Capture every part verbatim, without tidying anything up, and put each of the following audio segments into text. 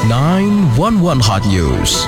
nine one one Hot News.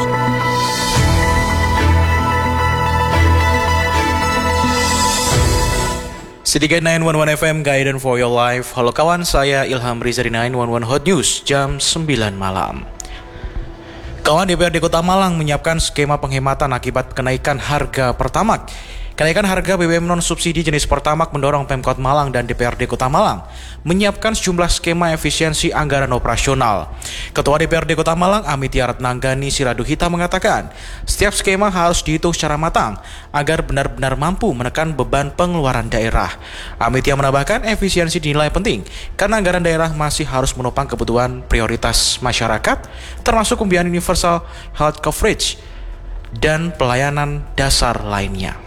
Sedikit nine one one F M, Guidance for Your Life. Halo kawan, saya Ilham Riza di nine one one Hot News, jam sembilan malam. Kawan, D P R D Kota Malang menyiapkan skema penghematan akibat kenaikan harga Pertamax. Kenaikan harga B B M non-subsidi jenis Pertamax mendorong Pemkot Malang dan D P R D Kota Malang menyiapkan sejumlah skema efisiensi anggaran operasional. Ketua D P R D Kota Malang, Amitya Ratnanggani Siraduhita mengatakan, setiap skema harus dihitung secara matang agar benar-benar mampu menekan beban pengeluaran daerah. Amitya menambahkan efisiensi dinilai penting karena anggaran daerah masih harus menopang kebutuhan prioritas masyarakat, termasuk pembiayaan universal health coverage dan pelayanan dasar lainnya.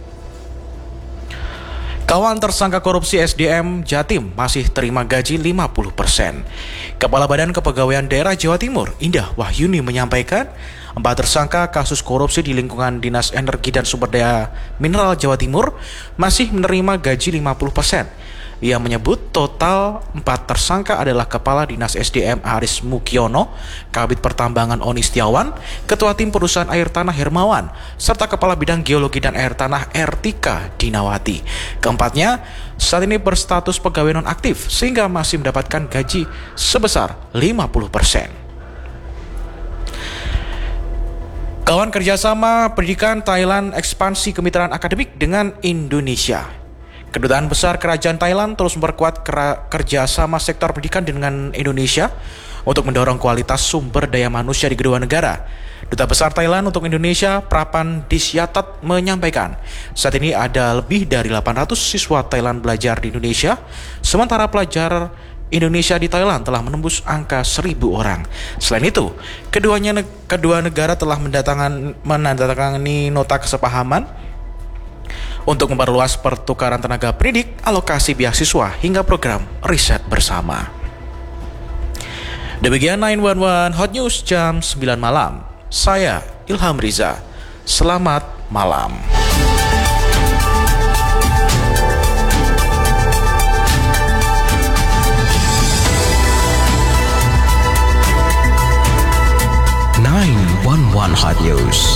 Kawan, tersangka korupsi S D M Jatim masih terima gaji lima puluh persen. Kepala Badan Kepegawaian Daerah Jawa Timur, Indah Wahyuni menyampaikan, empat tersangka kasus korupsi di lingkungan Dinas Energi dan Sumber Daya Mineral Jawa Timur masih menerima gaji lima puluh persen. Ia menyebut total empat tersangka adalah Kepala Dinas S D M Aris Mukiono, Kabid Pertambangan Oni Setiawan, Ketua Tim Perusahaan Air Tanah Hermawan, serta Kepala Bidang Geologi dan Air Tanah Ertika Dinawati. Keempatnya saat ini berstatus pegawai nonaktif sehingga masih mendapatkan gaji sebesar lima puluh persen. Kawan, kerjasama pendidikan Thailand ekspansi kemitraan akademik dengan Indonesia. Kedutaan Besar Kerajaan Thailand terus memperkuat kerjasama sektor pendidikan dengan Indonesia untuk mendorong kualitas sumber daya manusia di kedua negara. Duta Besar Thailand untuk Indonesia, Prapan Disyatat, menyampaikan, saat ini ada lebih dari delapan ratus siswa Thailand belajar di Indonesia, sementara pelajar Indonesia di Thailand telah menembus angka seribu orang. Selain itu, keduanya kedua negara telah menandatangani nota kesepahaman untuk memperluas pertukaran tenaga pendidik, alokasi beasiswa, hingga program riset bersama. Demikian nine one one Hot News jam sembilan malam. Saya Ilham Riza. Selamat malam. nine one one Hot News.